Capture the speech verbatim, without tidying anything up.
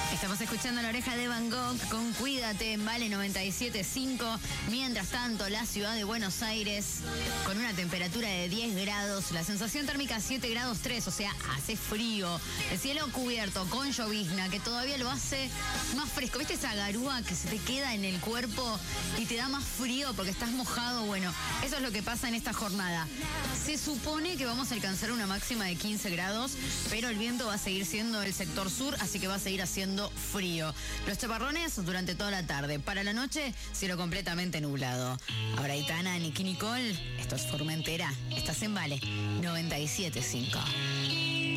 Estamos escuchando La Oreja de Van Gogh con Cuídate en Vale noventa y siete punto cinco. Mientras tanto, la ciudad de Buenos Aires con una temperatura de diez grados, la sensación térmica siete grados tres, o sea, hace frío. El cielo cubierto con llovizna que todavía lo hace más fresco. ¿Viste esa garúa que se te queda en el cuerpo y te da más frío porque estás mojado? Bueno, eso es lo que pasa en esta jornada. Se supone que vamos a alcanzar una máxima de quince grados, pero el viento va a seguir siendo del sector sur, así que va a seguir haciendo frío. Los chaparrones durante toda la tarde. Para la noche, cielo completamente nublado. Ahora, Aitana, Nicky Nicole, esto es Formentera. Estás en Vale noventa y siete punto cinco.